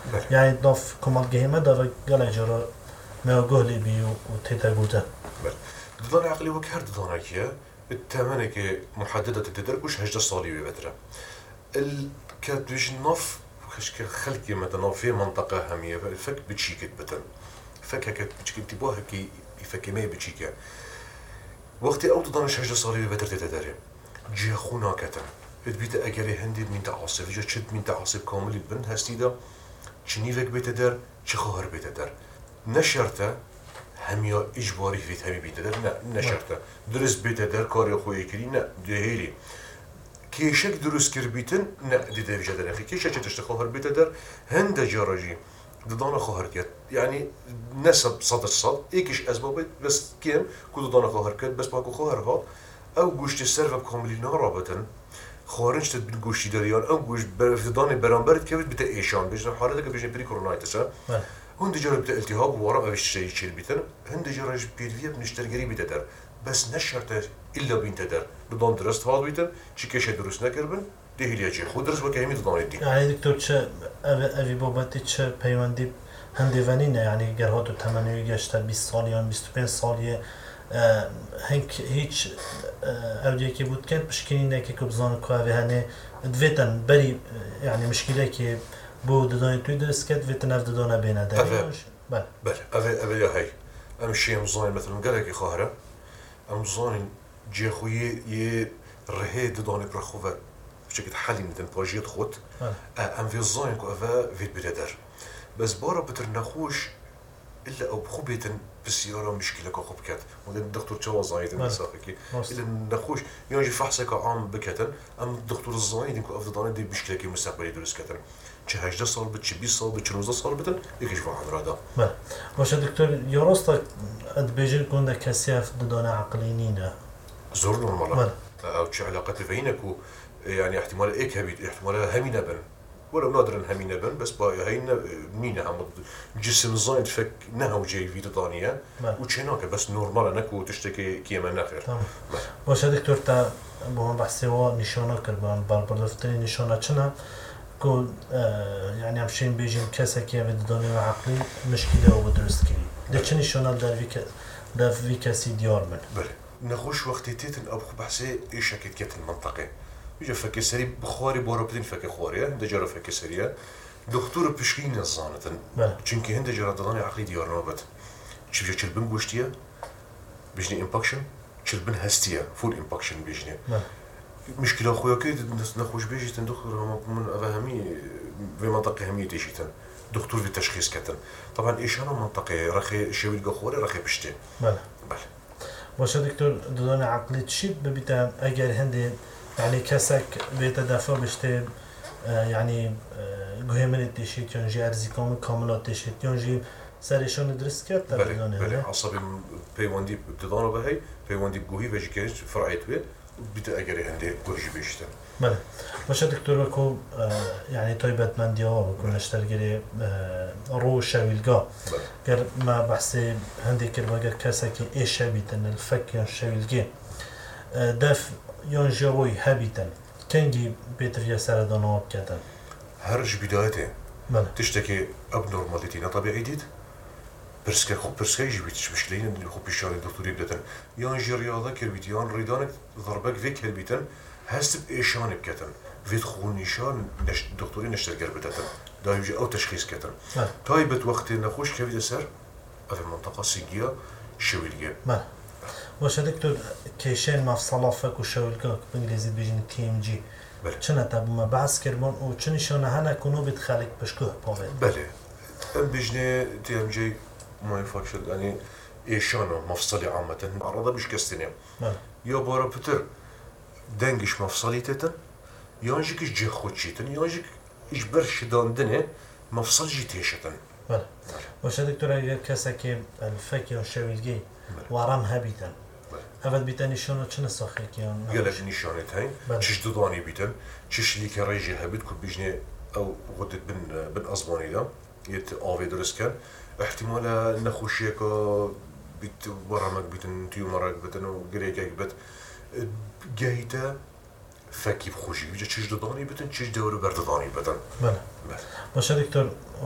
يعني ضاف كمال جهيمة ده قال جرى ما قولي بيو وتيتا قوتا دضان عقلي وكهر دضان كيا التمانك محددة تدرك وش هجد صالي ببدرة الكاتوش نف خلقي مثلا في منطقة همية فك بتشيكت بتن فك هكت بتشيكت تبوها كي فك ما بتشيكا وقت أو تضانش هجد صالي ببدرة تدري جي خونا كتن تبيت أجري هندي من تعاصف جت شد من تعاصف كامل البن هستيدا شنيفك بيتدر شخهر بيتدر نشرته هميا إجباري في همي بيتدر نشرته درس بيتدر كاري خوي كري نا دهيلي كيشك درس كربيتن نا دي جدر أخي كيشك تشتخهر بيتدر هند جارجي دضانا خهر كت يعني نسب صد الصد إيكش أسباب بس كيم كل دضانا خهر كت بس باكو خهر ها أو جوشت السرف كامل ناربتن خارج تد گوشتی داریان ام گوش برفدان برانبرت که بده ایشان بجن حالت که بجن پری کرونایتس هند جرب بده التهاب ورا ما بيش شيء بيتن هند جرب بيرفيه بنشتري بيتدر بس نشرت الا بينتدر بدون درست هاد بيتن چی کشه درست نکردن دهیلیه خود درست وکهمی دادن دی يعني دكتور چه اوی بابتی چه پیوندی هندوانینه يعني گرهاتو تمنوی گشته 20 سالیان 25 سالیه هنگ هیچ اوجی که بود کرد مشکلی که کبزان کوه هنه دویتن بری يعني مشکلی که بود دادن توی درست کرد دویتن اف دادن بینه داریش بله اوی یا هی امشي مزاين مثلا قالك خاهره مزاين جي خوي ي رهي دداني برخوفه بشكل حالي مثلا باجيت خوت ام في زاين كو افا فيت بلادر بس بارا بتر نخوش الا او بخوبيتن بالسياره مشكله كو خبكات ولا الدكتور تو زايد مسافكي الا نخوش يجي فحصك عام بكتن ام الدكتور الزايد كو افضل دي مشكله كي مستقبلي درس كتن چه 18 سال به چه 20 سال به 14 سال بتن یکیش واحد رادا بله باشه دکتر یارستا ادبیجر کنده کسی اف ددانه عقلی نه زور نورماله او چه علاقه بينكو يعني احتمال ايك هبيت احتمال همينه بن ولو نادرا همينه بن بس با هينا مينه هم جسم زايد فك نهو جاي في دانيه وچناك بس نورمال نكو تشتكي كيما نخير باشه دکتر تا با هم بحثی و نشانه کربان بردفتنی نشانه چنه کو يعني همشين بيجين كاسا كي بدداني عقلي مشكله او درست كي دچني شونال در في كاسي ديار من بله نخوش وقت تيتن ابو بحسي ايش كت المنطقه يجي فك سري بخاري بوربدين فك خوريا دجرا فك سريا دكتور بشكين زانتن çünkü هند جرا دداني عقلي ديار نوبت شبيه چلبن گوشتيه بيجني امباكشن چلبن هستيه فول امباكشن بيجني مشكلة خويا كي نخوش بيجي دكتور من أفهمي في منطقة همية تيجيتن دكتور في التشخيص كتن طبعا إيش أنا منطقة رخي شوي الجخوري رخي بشتين بله بله باشه دكتور ددان عقلي تشيب ببيتا أجر هندي يعني كسك بيتدافع بشتي يعني جهمن تيجيت ينجي أرزي كاملات تيجيت ينجي سريشون درس كات بله عصبي بيواندي ددانه بهاي بيواندي بجوهي بيجي كيش فرعيتوه بده أجري عندي بوجي بيشتن. بله. باشه دكتور بكو يعني طيبة من دياوا بكو نشتري رو شويلجا. غير ما بحثي عندي كربا غير كاسكي إيش هبيتن الفك ين شويلجي. دف ين جروي هبيتن. كنجي بيتريا سردانات كتن. هرج بدايته. بله. تشتكي أبنورماليتينا طبيعي ديد. برسكي يجيبيتش مشكلين اللي خو بيشاري الدكتور يبدأن يان جي رياضة كربيت يان ريدانك ضربك فيك كربيتن هست بإيشان بكتن فيت خو نيشان الدكتورين نشتر كربتتن دا يجي أو تشخيص كتن تايبت وقت نخوش كيف سر في المنطقة سيجيا شويلجيا باشه دكتور كيشين مفصلا فك وشويلجا بإنجليزي بيجين TMG چنه تابو ما بحث كربان و چنشانه هنه كنو بتخلق بشكوه باوه بله بيجني TMG ما يفكر يعني إيشانه مفصلي عامة عرضه مش كستنيم يا بارا بتر دنجش مفصلي تتن يانجيك جي خوتشيتن يانجيك إجبر شدان دنه مفصل جيتيشتن بله باشه دكتور اگر کسی که الفک یا شویلگی وارم هبیتن اول بیتن نشانه چه نساخه که قالك نشانه هاي چش دوداني بيتن چش ليك ريجي هبيت كل بيجني او غدت بن ازباني دا يت آوي درس كان احتمال نخوشيك بيت برامك بيتن تيومرك بيتن وغريكك بيت جايتا فكي بخوشي بيجا چش دوداني بيتن چش دور برداني بيتن بله باشه دكتور